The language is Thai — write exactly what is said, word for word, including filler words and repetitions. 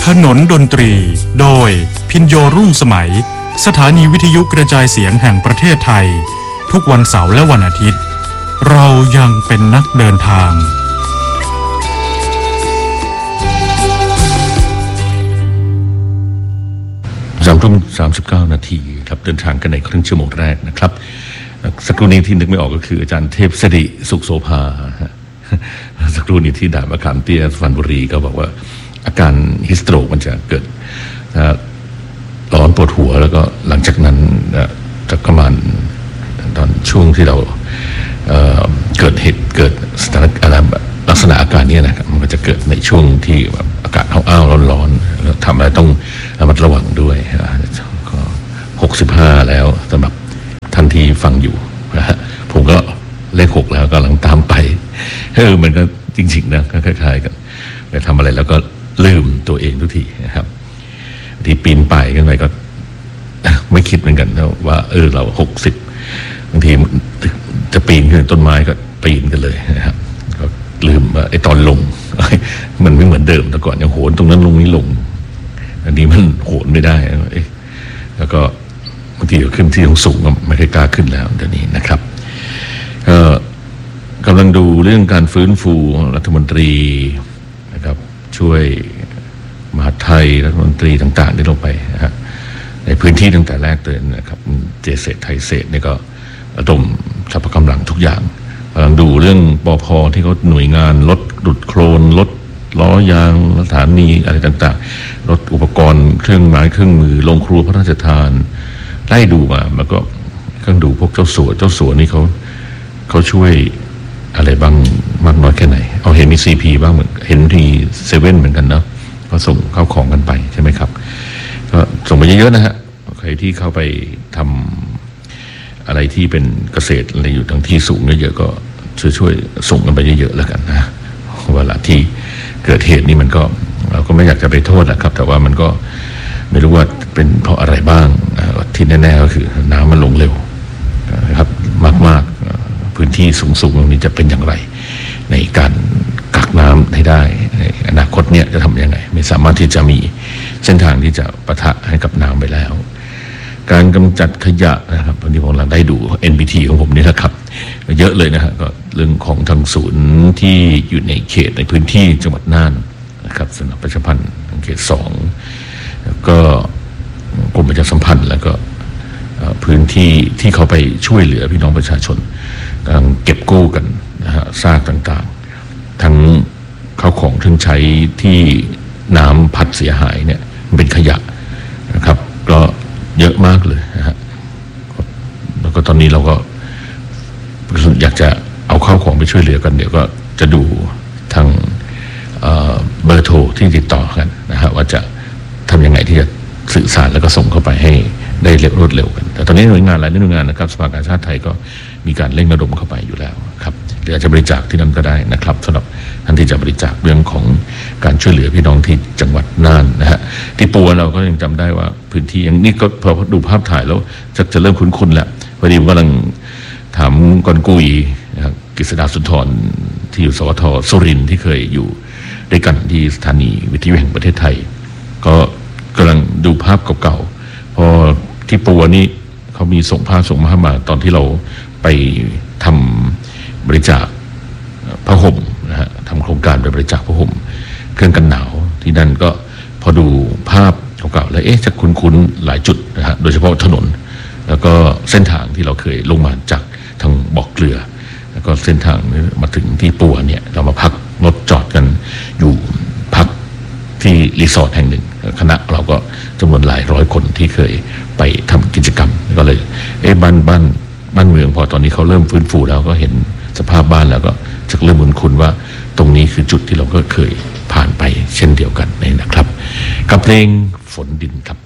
ถนนดนตรีโดยพินโยรุ่งสมัยสถานีวิทยุกระจายเสียงแห่งประเทศไทยทุกวันเสาร์และวันอาทิตย์เรายังเป็นนักเดินทางสามทุ่มสามสิบเก้านาทีครับเดินทางกันในครึ่งชั่วโมงแรกนะครับสักครู่นี้ที่นึกไม่ออกก็คืออาจารย์เทพสิริสุขโสภาสักครู่นี้ที่ด่านมะขามเตี้ยสุพรรณบุรีก็บอกว่าอาการฮิสโตรกมันจะเกิดร้อนปวดหัวแล้วก็หลังจากนั้นจะประมาณตอนช่วงที่เรา เ, เกิดเหตุเกิดสถานการณ์ลักษณะอาการนี้นะครับมันก็จะเกิดในช่วงที่อากาศอ้าวๆร้อนๆแล้วทำอะไรต้องระมัดระวังด้วยก็หกสิบห้าแล้วสำหรับท่านที่ฟังอยู่นะฮะผมก็เลขหกแล้วกำลังตามไปเออมันก็จริงๆนะก็คล้ายๆกันไปทำอะไรแล้วก็ลืมตัวเองทุกทีนะครับที่ปีนป่ายกันไปก็ไม่คิดเหมือนกันว่าเออเราหกสิบบางทีจะปีนขึ้นต้นไม้ก็ปีนกันเลยนะครับก็ลืมว่าไอ้ตอนลงมันไม่เหมือนเดิมแต่ก่อนยังโหนตรงนั้นลงนี้ลงอันนี้มันโหนไม่ได้แล้วก็บางทีก็ขึ้นที่สูงก็ไม่ได้กล้าขึ้นแล้วเดี๋ยวนี้นะครับก็กำลังดูเรื่องการฟื้นฟูรัฐมนตรีนะครับช่วยมหาดไทยรัฐมนตรีต่างๆที่ลงไปนะฮะในพื้นที่ตั้งแต่แรกเลยนะครับเจเศษไทยเศษนี่ก็ระดมสรรพกำลังทุกอย่างกำลังดูเรื่องปภที่เขาหน่วยงานลดดุดโคลนลดล้อยางสถานีอะไรต่างๆลดอุปกรณ์เครื่องไม้เครื่องมือโรงครัวพระราชทานไล่ดูมาแล้วก็เครื่องดูพวกเจ้าสัวเจ้าสัวนี่เขาเขาช่วยอะไรบ้างมากน้อยแค่ไหนเอาเห็นมีซีพีบ้างเหมือนเห็นที่เซเว่นเหมือนกันเนาะก็ส่งเข้าของกันไปใช่ไหมครับก็ส่งไปเยอะๆนะฮะใครที่เข้าไปทำอะไรที่เป็นเกษตรอะไรอยู่ทางที่สูงเยอะๆก็ช่วยๆส่งกันไปเยอะๆแล้วกันนะเวลาที่เกิดเหตุนี่มันก็เราก็ไม่อยากจะไปโทษนะครับแต่ว่ามันก็ไม่รู้ว่าเป็นเพราะอะไรบ้างที่แน่ๆก็คือน้ำมันลงเร็วนะครับมากๆพื้นที่สูงๆตรงนี้จะเป็นอย่างไรในการกักน้ำให้ได้ในอนาคตเนี่ยจะทำยังไงไม่สามารถที่จะมีเส้นทางที่จะปะทะให้กับน้ำไปแล้วการกำจัดขยะนะครับวันนี้ผมกำลังได้ดู เอ็น บี ที ของผมนี่แหละครับเยอะเลยนะฮะก็เรื่องของทางศูนย์ที่อยู่ในเขตในพื้นที่จังหวัดน่านนะครับสำนักประชาสัมพันธ์เขตสองแล้วก็กรมประชาสัมพันธ์แล้วก็พื้นที่ที่เขาไปช่วยเหลือพี่น้องประชาชนกำลังเก็บกู้กันนะฮะซากต่างๆทั้งข้าวของเครื่องใช้ที่น้ำพัดเสียหายเนี่ยมันเป็นขยะนะครับก็เยอะมากเลยนะฮะแล้วก็ตอนนี้เราก็อยากจะเอาข้าวของไปช่วยเหลือกันเดี๋ยวก็จะดูทางเบอร์โทรที่ติดต่อกันนะฮะว่าจะทำยังไงที่จะสื่อสารแล้วก็ส่งเข้าไปให้ได้เร็วรวดเร็วกันแต่ตอนนี้หน่วยงานหลายหน่วยงานนะครับสภากาชาดไทยก็มีการเร่งระดมเข้าไปอยู่แล้วครับหรืออาจจะบริจาคที่นั่นก็ได้นะครับสำหรับท่านที่จะบริจาคเรื่องของการช่วยเหลือพี่น้องที่จังหวัดน่านนะฮะที่ปัวเราก็ยังจำได้ว่าพื้นที่อย่างนี้ก็พอดูภาพถ่ายแล้วจะจะเริ่มคุ้นๆแล้วพอดีผมกำลังถามกอนกุยนะครับกฤษดาสุนทรที่อยู่สวทสุรินทร์ที่เคยอยู่ด้วยกันที่สถานีวิทยุแห่งประเทศไทยก็กำลังดูภาพเก่าๆพอที่ปัวนี่เขามีส่งภาพส่งมามาตอนที่เราไปทำบริจาคผ้าห่มนะฮะทำโครงการไปบริจาคผ้าห่มเครื่องกันหนาวที่นั่นก็พอดูภาพเก่าๆแล้วเอ๊ะจะคุ้นๆหลายจุดนะฮะโดยเฉพาะถนนแล้วก็เส้นทางที่เราเคยลงมาจากทางบ่อเกลือแล้วก็เส้นทางมาถึงที่ปัวเนี่ยเรามาพักรถจอดกันอยู่พักที่รีสอร์ทแห่งหนึ่งคณะเราก็จำนวนหลายร้อยคนที่เคยไปทำกิจกรรมก็เลยเอ๊ะบ้านบ้านบ้านเมืองพอตอนนี้เขาเริ่มฟื้นฟูแล้วก็เห็นสภาพบ้านแล้วก็จะเริ่มคุ้นๆว่าตรงนี้คือจุดที่เราก็เคยผ่านไปเช่นเดียวกันนี่นะครับกับเพลงฝนดินครับ